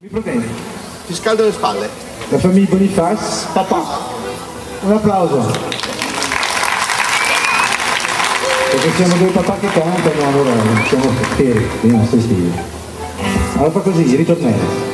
Fratelli. Ti scaldo le spalle. La famiglia Bonifaz. Papà. Un applauso. Perché siamo due papà che cantano, allora siamo fieri dei nostri stili. Allora fa così, ritornello.